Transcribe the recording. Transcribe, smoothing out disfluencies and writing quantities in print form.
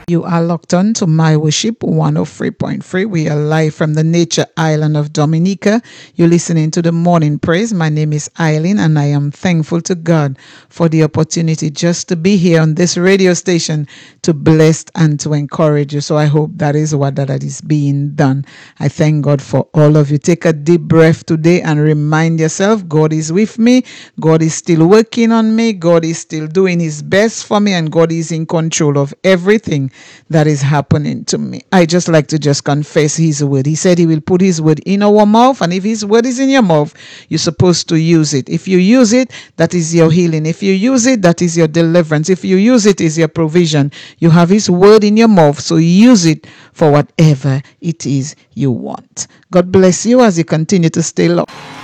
You are locked on to My Worship 103.3. We are live from the nature island of Dominica. You're listening to the morning praise. My name is Eileen, and I am thankful to God for the opportunity just to be here on this radio station to bless and to encourage you. So I hope that is what that is being done. I thank God for all of you. Take a deep breath today and remind yourself God is with me. God is still working on me. God is still doing his best for me, and God is in control of everything that is happening to me. I just like to just confess his word. He said he will put his word in our mouth, and if his word is in your mouth, you're supposed to use it. If you use it, that is your healing. If you use it, that is your deliverance. If you use it, is your provision. You have his word in your mouth, so use it for whatever it is you want. God bless you as you continue to stay low.